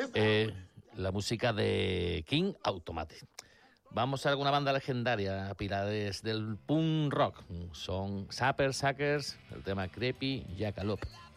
la música de King Automate. Vamos a alguna banda legendaria, pilares del punk rock. Son Sapper Suckers, el tema Creepy Jackalope.